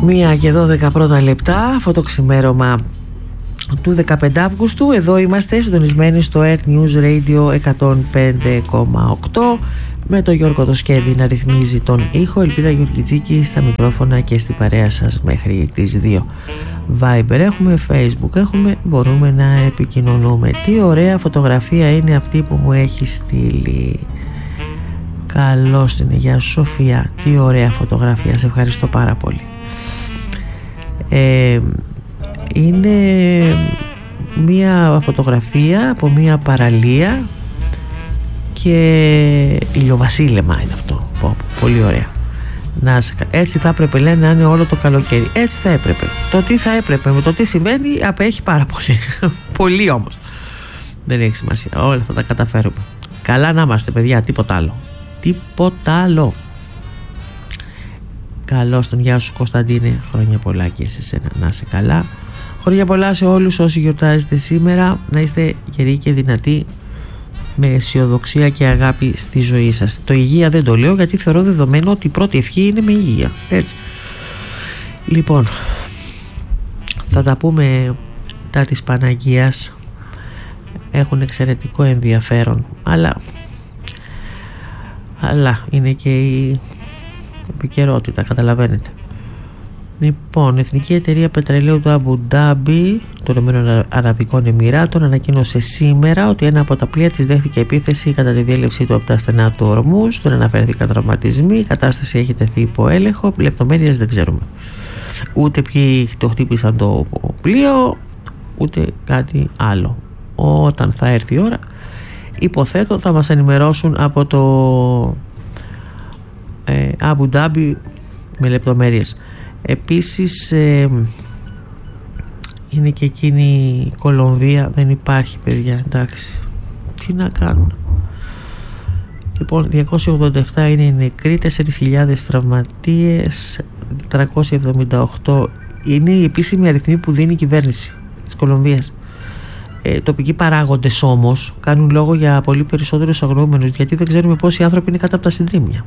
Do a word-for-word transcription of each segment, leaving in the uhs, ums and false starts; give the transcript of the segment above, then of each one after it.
Μία και δώδεκα πρώτα λεπτά, αυτό το ξημέρωμα του δεκαπέντε Αυγούστου. Εδώ είμαστε συντονισμένοι στο Earth News Radio εκατόν πέντε κόμμα οκτώ με τον Γιώργο το Σκεύη να ρυθμίζει τον ήχο. Ελπίδα Γεωργιτζίκη στα μικρόφωνα και στην παρέα σας μέχρι τις δύο. Viber έχουμε, Facebook έχουμε, μπορούμε να επικοινωνούμε. Τι ωραία φωτογραφία είναι αυτή που μου έχει στείλει. Καλώς την, γεια σου Σοφία. Τι ωραία φωτογραφία, σε ευχαριστώ πάρα πολύ. Ε, είναι μία φωτογραφία από μία παραλία και ηλιοβασίλεμα είναι αυτό. Πολύ ωραία. Να, έτσι θα έπρεπε, λένε, να είναι όλο το καλοκαίρι. Έτσι θα έπρεπε. Το τι θα έπρεπε με το τι συμβαίνει απέχει πάρα πολύ. Πολύ όμως. Δεν έχει σημασία. Όλα θα τα καταφέρουμε. Καλά να είμαστε, παιδιά. Τίποτα άλλο. Τίποτα άλλο. Καλώς τον, γεια σου Κωνσταντίνε. Χρόνια πολλά και σε σένα. Να είσαι καλά. Χρόνια πολλά σε όλους όσοι γιορτάζετε σήμερα. Να είστε γεροί και δυνατοί, με αισιοδοξία και αγάπη στη ζωή σας. Το υγεία δεν το λέω γιατί θεωρώ δεδομένο ότι η πρώτη ευχή είναι με υγεία. Έτσι. Λοιπόν, θα τα πούμε τα της Παναγίας. Έχουν εξαιρετικό ενδιαφέρον, αλλά αλλά είναι και η επικαιρότητα, καταλαβαίνετε. Λοιπόν, η Εθνική Εταιρεία Πετρελαίου του Αμπου Ντάμπι των Ηνωμένων Αραβικών Εμιράτων ανακοίνωσε σήμερα ότι ένα από τα πλοία της δέχτηκε επίθεση κατά τη διέλευσή του από τα στενά του Ορμούζ. Δεν αναφέρθηκαν τραυματισμοί. Η κατάσταση έχει τεθεί υπό έλεγχο. Λεπτομέρειες δεν ξέρουμε. Ούτε ποιοι το χτύπησαν το πλοίο, ούτε κάτι άλλο. Όταν θα έρθει η ώρα, υποθέτω θα μας ενημερώσουν από το ε, Αμπου Ντάμπι με λεπτομέρειες. Επίσης ε, είναι και εκείνη η Κολομβία. Δεν υπάρχει, παιδιά, εντάξει, τι να κάνουν. Λοιπόν, διακόσιοι ογδόντα επτά είναι οι νεκροί, τέσσερις χιλιάδες τραυματίες, τριακόσιοι εβδομήντα οκτώ είναι η επίσημη αριθμή που δίνει η κυβέρνηση της Κολομβίας. Ε, τοπικοί παράγοντες όμως κάνουν λόγο για πολύ περισσότερους αγνοούμενους, γιατί δεν ξέρουμε πόσοι άνθρωποι είναι κάτω από τα συντρίμμια.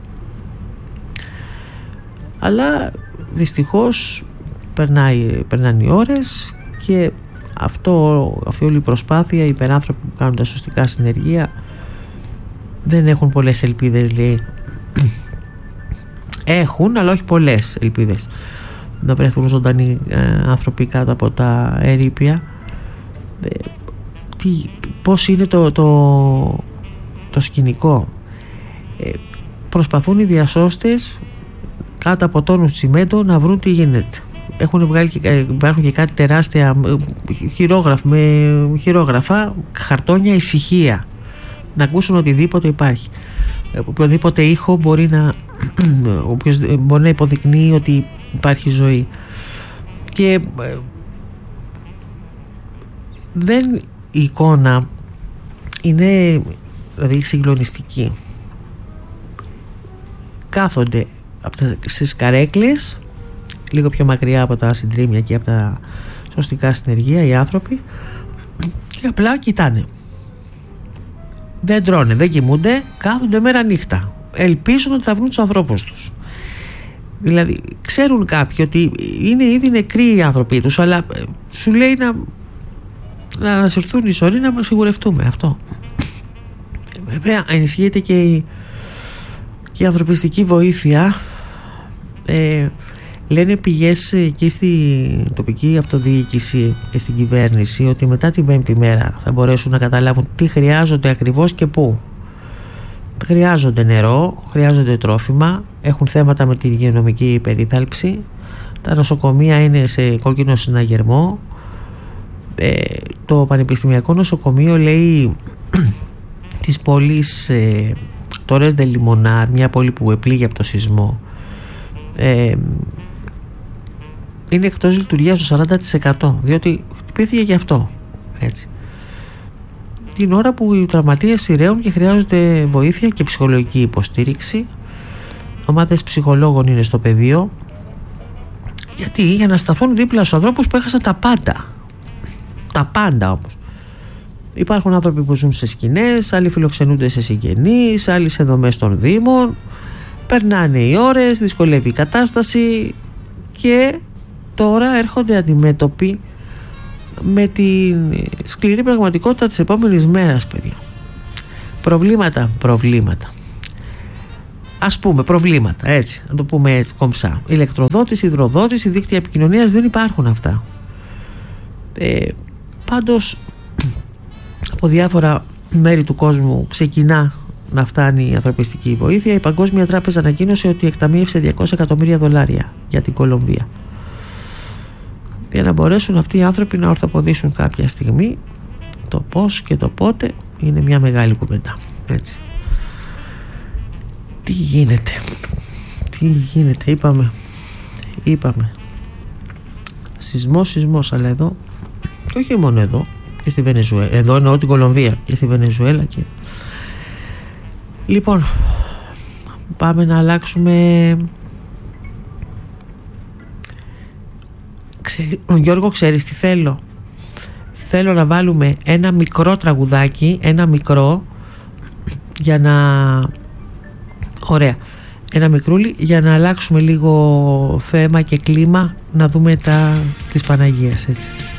Αλλά δυστυχώς περνάει, περνάνε οι ώρες και αυτό, αυτή όλη η προσπάθεια, οι υπεράνθρωποι που κάνουν τα σωστικά συνεργεία δεν έχουν πολλές ελπίδες, λέει. Έχουν, αλλά όχι πολλές ελπίδες να βρεθούν ζωντανοί ε, άνθρωποι κάτω από τα ερείπια. Ε, τι, πώς είναι το, το, το σκηνικό. Ε, προσπαθούν οι διασώστες κάτω από τόνους τσιμέντο να βρουν τι γίνεται. Έχουν βγάλει και, υπάρχουν και κάτι τεράστια χειρόγραφα, με χειρόγραφα, χαρτόνια ησυχία, να ακούσουν οτιδήποτε υπάρχει. Οποιοδήποτε ήχο μπορεί να, μπορεί να υποδεικνύει ότι υπάρχει ζωή. Και δεν, η εικόνα είναι, δηλαδή, συγκλονιστική. Κάθονται στις καρέκλες, λίγο πιο μακριά από τα συντρίμμια και από τα σωστικά συνεργεία, οι άνθρωποι, και απλά κοιτάνε. Δεν τρώνε, δεν κοιμούνται, κάθονται μέρα νύχτα. Ελπίζουν ότι θα βρουν τους ανθρώπους τους. Δηλαδή, ξέρουν κάποιοι ότι είναι ήδη νεκροί οι άνθρωποι τους, αλλά σου λέει να, να ανασυρθούν οι σωροί, να μας σιγουρευτούμε. Αυτό. Βέβαια, ενισχύεται και η, και η ανθρωπιστική βοήθεια. Ε, λένε πηγές εκεί στη τοπική αυτοδιοίκηση και στην κυβέρνηση ότι μετά την πέμπτη μέρα θα μπορέσουν να καταλάβουν τι χρειάζονται ακριβώς και πού. Χρειάζονται νερό, χρειάζονται τρόφιμα, έχουν θέματα με την υγειονομική περίθαλψη, τα νοσοκομεία είναι σε κόκκινο συναγερμό. Ε, το Πανεπιστημιακό Νοσοκομείο, λέει, της πόλης ε, Τόρες Ντε Λιμονάρ, μια πόλη που επλήγει από το σεισμό, ε, είναι εκτός λειτουργίας στο σαράντα τοις εκατό, διότι χτυπήθηκε και αυτό, έτσι, την ώρα που οι τραυματίες σειραίουν και χρειάζονται βοήθεια και ψυχολογική υποστήριξη. Ομάδες ψυχολόγων είναι στο πεδίο. Γιατί? Για να σταθούν δίπλα στους ανθρώπους που έχασαν τα πάντα. Τα πάντα όμως. Υπάρχουν άνθρωποι που ζουν σε σκηνές, άλλοι φιλοξενούνται σε συγγενείς, άλλοι σε δομές των δήμων. Περνάνε οι ώρες, δυσκολεύει η κατάσταση. και τώρα έρχονται αντιμέτωποι με τη σκληρή πραγματικότητα της επόμενης μέρας, παιδιά. Προβλήματα, προβλήματα. Ας πούμε προβλήματα, έτσι, να το πούμε έτσι κομψά. Ηλεκτροδότηση, υδροδότηση, δίκτυα επικοινωνίας, δεν υπάρχουν αυτά. Ε, πάντως από διάφορα μέρη του κόσμου ξεκινά να φτάνει η ανθρωπιστική βοήθεια. Η Παγκόσμια Τράπεζα ανακοίνωσε ότι εκταμείευσε διακόσια εκατομμύρια δολάρια για την Κολομβία, για να μπορέσουν αυτοί οι άνθρωποι να ορθοποδήσουν κάποια στιγμή. Το πώς και το πότε είναι μια μεγάλη κουβέντα, έτσι. Τι γίνεται, τι γίνεται, είπαμε, είπαμε σεισμός, σεισμός, αλλά εδώ, και όχι μόνο εδώ, και στη Βενεζουέλα, εδώ εννοώ την Κολομβία, και στη Βενεζουέλα και... Λοιπόν, πάμε να αλλάξουμε. Ξέρει, Γιώργο, ξέρεις τι θέλω? Θέλω να βάλουμε ένα μικρό τραγουδάκι, ένα μικρό, για να... Ωραία, ένα μικρούλι, για να αλλάξουμε λίγο θέμα και κλίμα, να δούμε τα της Παναγίας, έτσι.